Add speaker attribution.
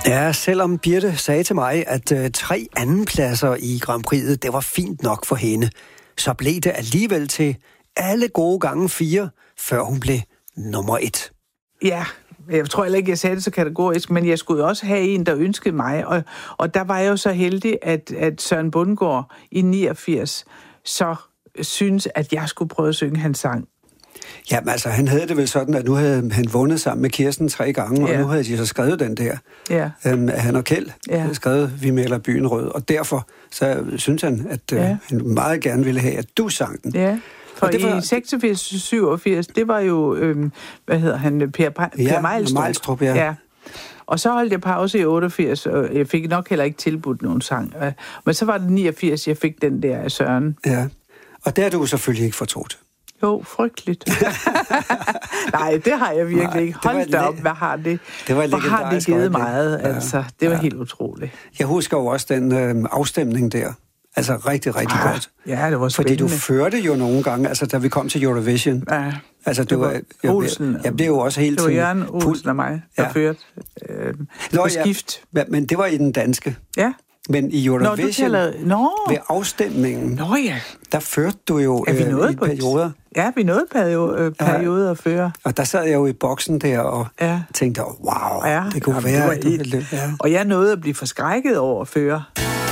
Speaker 1: Ja, selvom Birte sagde til mig, at 3 andenpladser i Grand Prix'et, det var fint nok for hende, så blev det alligevel til alle gode gange 4, før hun blev nummer 1.
Speaker 2: Ja, jeg tror heller ikke, jeg sagde det så kategorisk, men jeg skulle jo også have en, der ønskede mig, og der var jeg jo så heldig, at Søren Bundgaard i 89 så synes, at jeg skulle prøve at synge hans sang.
Speaker 1: Jamen altså, han havde det vel sådan, at nu havde han vundet sammen med Kirsten 3 gange, og nu havde de så skrevet den der. Ja. Han og Kjeld havde skrevet Vi maler byen rød, og derfor så synes han, at han meget gerne ville have, at du sang den.
Speaker 2: Ja. For i 86-87, det var jo, Per Mejlstrup. Ja. Og så holdt jeg pause i 88, og jeg fik nok heller ikke tilbudt nogen sang. Men så var det 89, jeg fik den der af Søren.
Speaker 1: Ja, og der er du selvfølgelig ikke fortrudt.
Speaker 2: Jo, frygteligt. Nej, det har jeg virkelig ikke. Hold da op, hvad har det? Hvor har det givet meget, altså. Det var helt utroligt.
Speaker 1: Jeg husker jo også den afstemning der. Altså rigtig, rigtig godt.
Speaker 2: Ja, det var spændende.
Speaker 1: Fordi du førte jo nogle gange, altså da vi kom til Eurovision.
Speaker 2: Ja,
Speaker 1: altså, det var
Speaker 2: Olsen.
Speaker 1: Jeg blev jo også hele tiden...
Speaker 2: Det var Jørgen Olsen og mig, der førte på skift.
Speaker 1: Ja, men det var i den danske.
Speaker 2: Ja.
Speaker 1: Men i Eurovision, ved afstemningen, der førte du jo i perioder.
Speaker 2: Ja, vi nåede perioder at føre.
Speaker 1: Og der sad jeg jo i boksen der og tænkte, wow, det kunne være...
Speaker 2: Og jeg nåede at blive forskrækket over at føre.